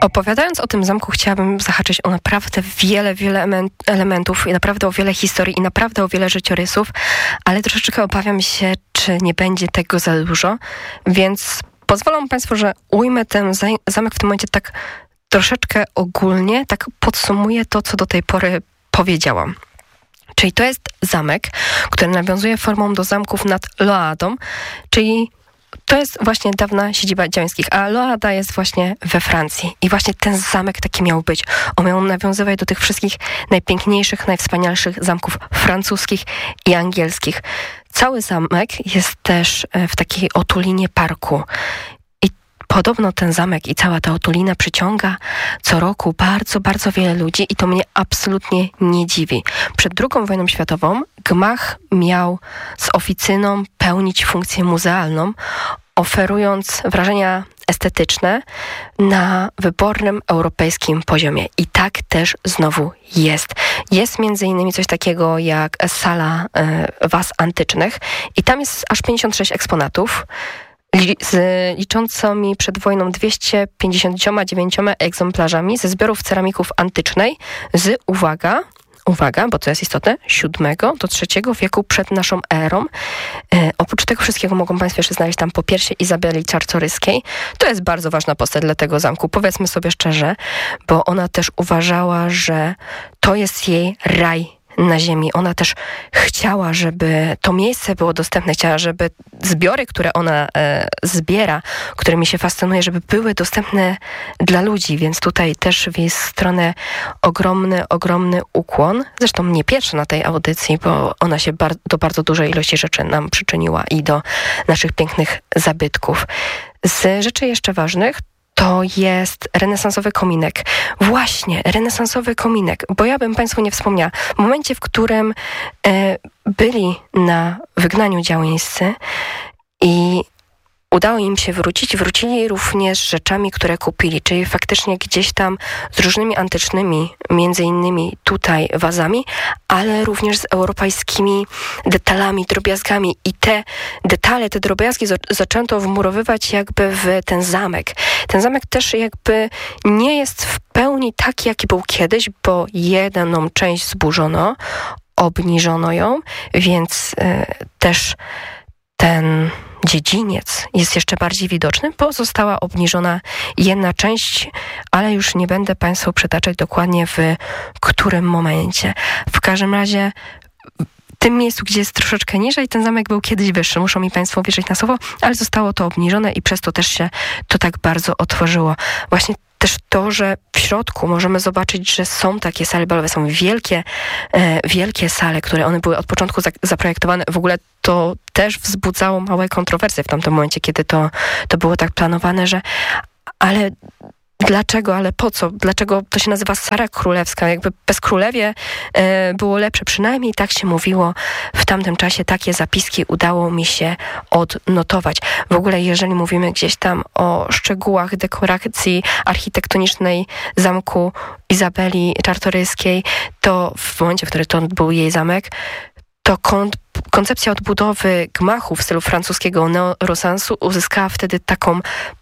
Opowiadając o tym zamku, chciałabym zahaczyć o naprawdę wiele elementów i naprawdę o wiele historii i naprawdę o wiele życiorysów, ale troszeczkę obawiam się, czy nie będzie tego za dużo, więc pozwolą Państwo, że ujmę ten zamek w tym momencie tak troszeczkę ogólnie, tak podsumuję to, co do tej pory powiedziałam. Czyli to jest zamek, który nawiązuje formą do zamków nad Loadą, czyli to jest właśnie dawna siedziba Działeńskich, a Loada jest właśnie we Francji. I właśnie ten zamek taki miał być. On miał nawiązywać do tych wszystkich najpiękniejszych, najwspanialszych zamków francuskich i angielskich. Cały zamek jest też w takiej otulinie parku. I podobno ten zamek i cała ta otulina przyciąga co roku bardzo, bardzo wiele ludzi i to mnie absolutnie nie dziwi. Przed II wojną światową gmach miał z oficyną pełnić funkcję muzealną, oferując wrażenia estetyczne na wybornym europejskim poziomie. I tak też znowu jest. Jest między innymi coś takiego jak sala was antycznych i tam jest aż 56 eksponatów, liczącymi przed wojną 259 egzemplarzami ze zbiorów ceramików antycznej z, uwaga, bo to jest istotne, VII do III wieku przed naszą erą. Oprócz tego wszystkiego mogą Państwo jeszcze znaleźć tam popiersie Izabeli Czartoryskiej. To jest bardzo ważna postać dla tego zamku, powiedzmy sobie szczerze, bo ona też uważała, że to jest jej raj na ziemi. Ona też chciała, żeby to miejsce było dostępne, chciała, żeby zbiory, które ona zbiera, którymi się fascynuje, żeby były dostępne dla ludzi, więc tutaj też w jej stronę ogromny ukłon. Zresztą nie pierwsza na tej audycji, bo ona się do bardzo dużej ilości rzeczy nam przyczyniła i do naszych pięknych zabytków. Z rzeczy jeszcze ważnych to jest renesansowy kominek. Właśnie, renesansowy kominek, bo ja bym Państwu nie wspomniała. W momencie, w którym byli na wygnaniu działeńscy i udało im się wrócili również rzeczami, które kupili, czyli faktycznie gdzieś tam z różnymi antycznymi, między innymi tutaj wazami, ale również z europejskimi detalami, drobiazgami i te detale, te drobiazgi zaczęto wmurowywać jakby w ten zamek. Ten zamek też jakby nie jest w pełni taki, jaki był kiedyś, bo jedną część zburzono, obniżono ją, więc też ten dziedziniec jest jeszcze bardziej widoczny, bo została obniżona jedna część, ale już nie będę Państwu przytaczać dokładnie w którym momencie. W każdym razie w tym miejscu, gdzie jest troszeczkę niżej, ten zamek był kiedyś wyższy. Muszą mi Państwo wierzyć na słowo, ale zostało to obniżone i przez to też się to tak bardzo otworzyło. Właśnie też to, że w środku możemy zobaczyć, że są takie sale balowe, są wielkie sale, które one były od początku zaprojektowane. W ogóle to też wzbudzało małe kontrowersje w tamtym momencie, kiedy to było tak planowane, że ale dlaczego, ale po co? Dlaczego to się nazywa sala królewska? Jakby bez królewie było lepsze. Przynajmniej tak się mówiło w tamtym czasie. Takie zapiski udało mi się odnotować. W ogóle jeżeli mówimy gdzieś tam o szczegółach dekoracji architektonicznej zamku Izabeli Czartoryskiej, to w momencie, w którym to był jej zamek, to koncepcja odbudowy gmachów w stylu francuskiego neorenesansu uzyskała wtedy taką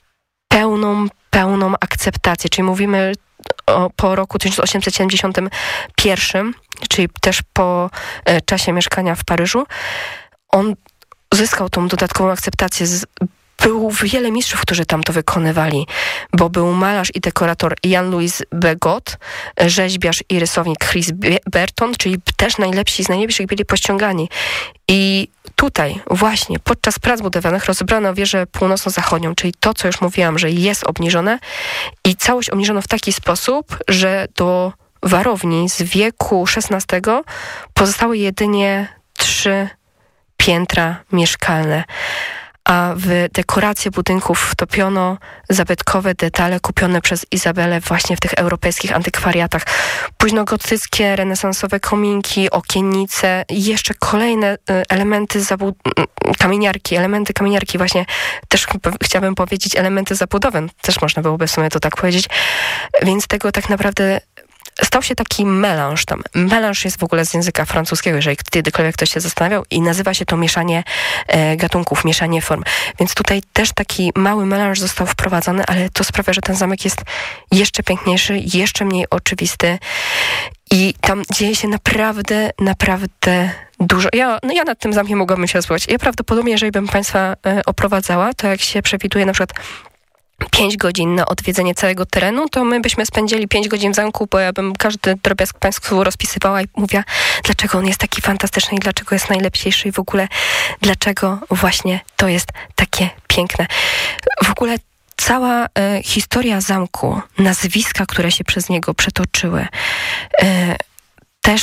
pełną akceptację, czyli mówimy po roku 1871, czyli też po czasie mieszkania w Paryżu. On uzyskał tą dodatkową akceptację. Było wiele mistrzów, którzy tam to wykonywali, bo był malarz i dekorator Jan-Louis Begot, rzeźbiarz i rysownik Chris Berton, czyli też najlepsi z najlepszych byli pościągani. I tutaj właśnie podczas prac budowlanych rozebrano wieżę północno-zachodnią, czyli to, co już mówiłam, że jest obniżone i całość obniżono w taki sposób, że do warowni z wieku XVI pozostały jedynie 3 piętra mieszkalne. A w dekorację budynków wtopiono zabytkowe detale kupione przez Izabelę właśnie w tych europejskich antykwariatach. Późnogotyckie, renesansowe kominki, okiennice i jeszcze kolejne elementy kamieniarki właśnie, też chciałabym powiedzieć elementy zabudowy, też można byłoby w sumie to tak powiedzieć. Więc tego tak naprawdę stał się taki melanż tam. Melanż jest w ogóle z języka francuskiego, jeżeli kiedykolwiek ktoś się zastanawiał, i nazywa się to mieszanie gatunków, mieszanie form. Więc tutaj też taki mały melanż został wprowadzony, ale to sprawia, że ten zamek jest jeszcze piękniejszy, jeszcze mniej oczywisty i tam dzieje się naprawdę, naprawdę dużo. Ja nad tym zamkiem mogłabym się rozmawiać. Ja prawdopodobnie, jeżeli bym Państwa oprowadzała, to jak się przewiduje na przykład 5 godzin na odwiedzenie całego terenu, to my byśmy spędzili 5 godzin w zamku, bo ja bym każdy drobiazg Państwu rozpisywała i mówiła, dlaczego on jest taki fantastyczny i dlaczego jest najlepszy i w ogóle dlaczego właśnie to jest takie piękne. W ogóle cała historia zamku, nazwiska, które się przez niego przetoczyły, też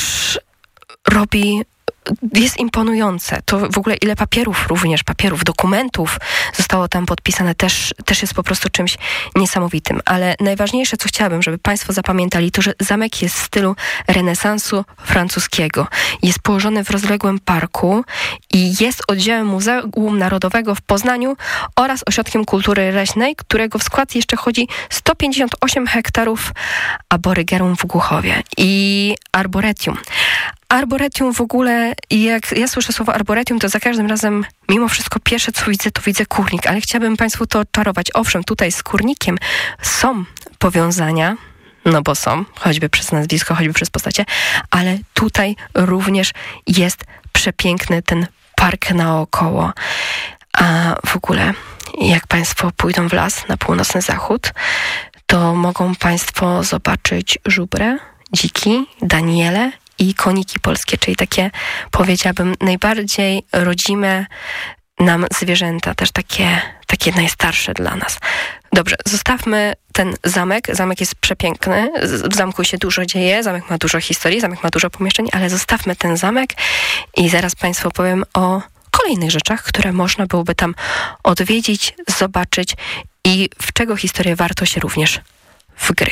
jest imponujące. To w ogóle ile papierów, dokumentów zostało tam podpisane, też jest po prostu czymś niesamowitym. Ale najważniejsze, co chciałabym, żeby Państwo zapamiętali, to, że zamek jest w stylu renesansu francuskiego. Jest położony w rozległym parku i jest oddziałem Muzeum Narodowego w Poznaniu oraz Ośrodkiem Kultury Leśnej, którego w skład jeszcze wchodzi 158 hektarów aborygerum w Głuchowie i arboretium. Arboretium w ogóle, jak ja słyszę słowo arboretium, to za każdym razem, mimo wszystko pierwsze co widzę, to widzę kurnik, ale chciałabym Państwu to czarować. Owszem, tutaj z kurnikiem są powiązania, no bo są, choćby przez nazwisko, choćby przez postacie, ale tutaj również jest przepiękny ten park naokoło. A w ogóle, jak Państwo pójdą w las na północny zachód, to mogą Państwo zobaczyć żubrę, dziki, daniele i koniki polskie, czyli takie, powiedziałabym, najbardziej rodzime nam zwierzęta, też takie najstarsze dla nas. Dobrze, zostawmy ten zamek. Zamek jest przepiękny, w zamku się dużo dzieje, zamek ma dużo historii, zamek ma dużo pomieszczeń, ale zostawmy ten zamek i zaraz Państwu opowiem o kolejnych rzeczach, które można byłoby tam odwiedzić, zobaczyć i w czego historię warto się również wgryźć.